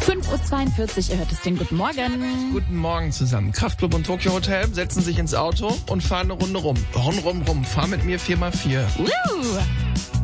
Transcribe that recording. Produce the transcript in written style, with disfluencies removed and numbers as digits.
5:42 Uhr, ihr hört es den Guten Morgen. Guten Morgen zusammen. Kraftclub und Tokyo Hotel setzen sich ins Auto und fahren eine Runde rum. Rum. Fahr mit mir 4x4.